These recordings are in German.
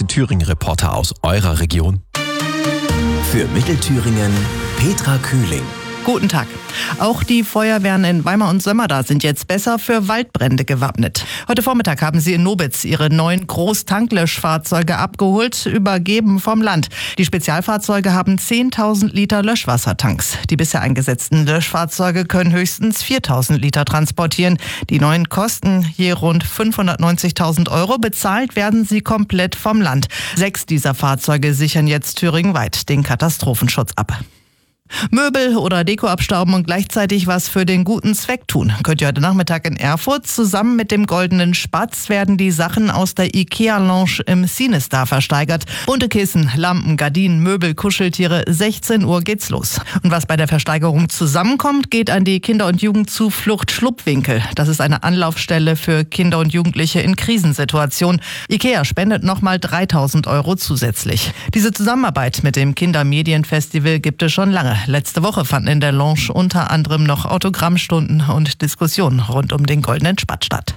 nächste Thüringen-Reporter aus eurer Region. Für Mittelthüringen Petra Kühling. Guten Tag. Auch die Feuerwehren in Weimar und Sömmerda sind jetzt besser für Waldbrände gewappnet. Heute Vormittag haben sie in Nobitz ihre neuen Großtanklöschfahrzeuge abgeholt, übergeben vom Land. Die Spezialfahrzeuge haben 10.000 Liter Löschwassertanks. Die bisher eingesetzten Löschfahrzeuge können höchstens 4.000 Liter transportieren. Die neuen kosten je rund 590.000 €. Bezahlt werden sie komplett vom Land. 6 dieser Fahrzeuge sichern jetzt thüringenweit den Katastrophenschutz ab. Möbel oder Deko abstauben und gleichzeitig was für den guten Zweck tun. Könnt ihr heute Nachmittag in Erfurt. Zusammen mit dem Goldenen Spatz werden die Sachen aus der IKEA-Lounge im Cinestar versteigert. Bunte Kissen, Lampen, Gardinen, Möbel, Kuscheltiere. 16 Uhr geht's los. Und was bei der Versteigerung zusammenkommt, geht an die Kinder- und Jugendzuflucht Schlupfwinkel. Das ist eine Anlaufstelle für Kinder und Jugendliche in Krisensituationen. IKEA spendet nochmal 3.000 € zusätzlich. Diese Zusammenarbeit mit dem Kindermedienfestival gibt es schon lange. Letzte Woche fanden in der Lounge unter anderem noch Autogrammstunden und Diskussionen rund um den Goldenen Spatz statt.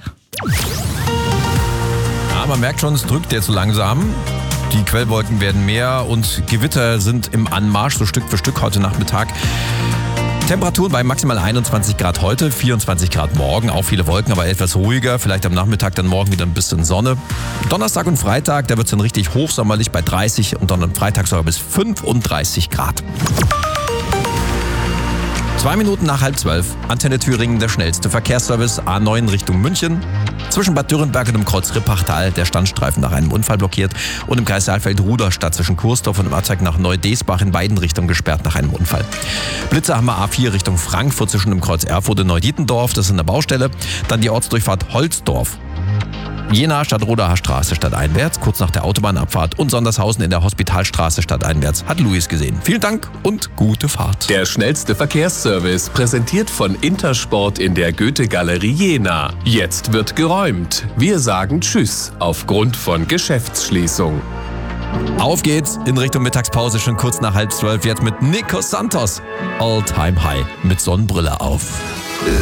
Ja, man merkt schon, es drückt jetzt so langsam. Die Quellwolken werden mehr und Gewitter sind im Anmarsch, so Stück für Stück heute Nachmittag. Temperaturen bei maximal 21 Grad heute, 24 Grad morgen, auch viele Wolken, aber etwas ruhiger. Vielleicht am Nachmittag dann morgen wieder ein bisschen Sonne. Donnerstag und Freitag, da wird es dann richtig hochsommerlich bei 30 und dann am Freitag sogar bis 35 Grad. 2 Minuten nach 11:30. Antenne Thüringen, der schnellste Verkehrsservice. A9 Richtung München. Zwischen Bad Dürrenberg und dem Kreuz Rippachtal der Standstreifen nach einem Unfall blockiert. Und im Kreis Saalfeld-Ruderstadt zwischen Kursdorf und dem Abzweig nach Neu-Desbach in beiden Richtungen gesperrt nach einem Unfall. Blitzer haben wir A4 Richtung Frankfurt zwischen dem Kreuz Erfurt und Neudietendorf. Das ist eine Baustelle. Dann die Ortsdurchfahrt Holzdorf. Jena Stadtrodaer Straße stadteinwärts, kurz nach der Autobahnabfahrt, und Sondershausen in der Hospitalstraße stadteinwärts, hat Luis gesehen. Vielen Dank und gute Fahrt. Der schnellste Verkehrsservice, präsentiert von Intersport in der Goethe-Galerie Jena. Jetzt wird geräumt. Wir sagen Tschüss aufgrund von Geschäftsschließung. Auf geht's in Richtung Mittagspause, schon kurz nach 11:30, jetzt mit Nico Santos. All Time High mit Sonnenbrille auf.